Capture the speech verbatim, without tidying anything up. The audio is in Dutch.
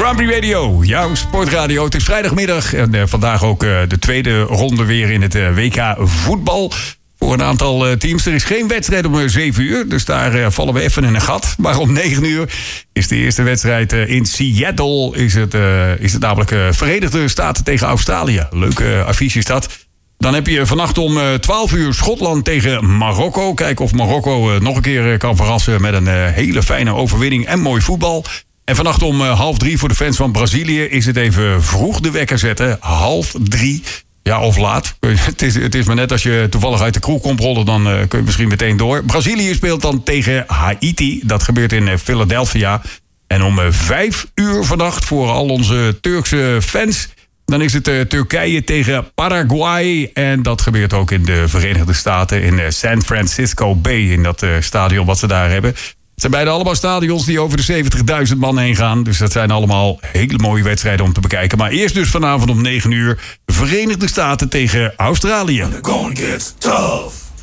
Grand Prix Radio, jouw sportradio. Het is vrijdagmiddag en uh, vandaag ook uh, de tweede ronde weer in het uh, W K voetbal. Voor een aantal uh, teams. Er is geen wedstrijd om uh, zeven uur, dus daar uh, vallen we even in een gat. Maar om negen uur is de eerste wedstrijd uh, in Seattle. Is het, uh, is het namelijk uh, Verenigde Staten tegen Australië. Leuke uh, affiche is dat. Dan heb je vannacht om uh, twaalf uur Schotland tegen Marokko. Kijken of Marokko uh, nog een keer uh, kan verrassen met een uh, hele fijne overwinning en mooi voetbal. En vannacht om uh, half drie voor de fans van Brazilië is het even vroeg de wekker zetten. Half drie. Ja, of laat. Het is, het is maar net als je toevallig uit de kroeg komt rollen, dan uh, kun je misschien meteen door. Brazilië speelt dan tegen Haiti. Dat gebeurt in uh, Philadelphia. En om uh, vijf uur vannacht voor al onze Turkse fans, dan is het uh, Turkije tegen Paraguay. En dat gebeurt ook in de Verenigde Staten, in uh, San Francisco Bay, in dat uh, stadion wat ze daar hebben. Het zijn beide allemaal stadions die over de zeventigduizend man heen gaan. Dus dat zijn allemaal hele mooie wedstrijden om te bekijken. Maar eerst dus vanavond om negen uur Verenigde Staten tegen Australië.